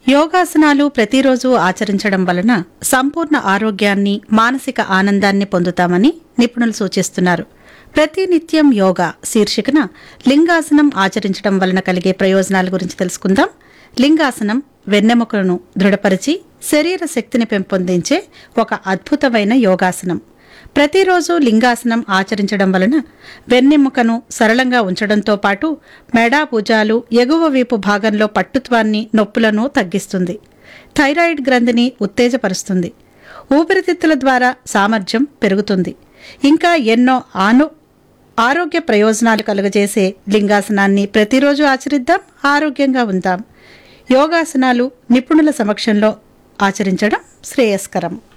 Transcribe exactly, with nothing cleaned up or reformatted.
యోగాసనాలు ప్రతిరోజు ఆచరించడం వలన సంపూర్ణ ఆరోగ్యాన్ని, మానసిక ఆనందాన్ని పొందుతామని నిపుణులు సూచిస్తున్నారు. ప్రతినిత్యం యోగా శీర్షికన లింగాసనం ఆచరించడం వలన కలిగే ప్రయోజనాల గురించి తెలుసుకుందాం. లింగాసనం వెన్నెముకలను దృఢపరిచి శరీర శక్తిని పెంపొందించే ఒక అద్భుతమైన యోగాసనం. ప్రతిరోజు లింగాసనం ఆచరించడం వలన వెన్నెముకను సరళంగా ఉంచడంతో పాటు మెడ, భుజాలు, ఎగువ వీపు భాగంలో పట్టుత్వాన్ని, నొప్పులను తగ్గిస్తుంది. థైరాయిడ్ గ్రంథిని ఉత్తేజపరుస్తుంది. ఊపిరితిత్తుల ద్వారా సామర్థ్యం పెరుగుతుంది. ఇంకా ఎన్నో ఆను ఆరోగ్య ప్రయోజనాలు కలుగజేసే లింగాసనాన్ని ప్రతిరోజు ఆచరిద్దాం, ఆరోగ్యంగా ఉందాం. యోగాసనాలు నిపుణుల సమక్షంలో ఆచరించడం శ్రేయస్కరం.